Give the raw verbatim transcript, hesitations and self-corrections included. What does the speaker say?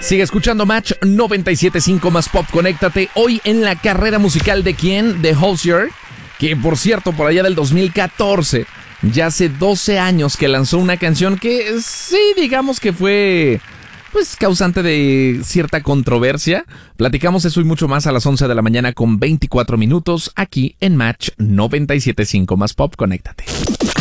Sigue escuchando Match noventa y siete punto cinco más Pop. Conéctate hoy en la carrera musical de quién, de Hozier, que por cierto, por allá del dos mil catorce, ya hace doce años que lanzó una canción que sí, digamos que fue pues causante de cierta controversia. Platicamos eso y mucho más a las once de la mañana con veinticuatro minutos aquí en Match noventa y siete punto cinco más Pop. Conéctate.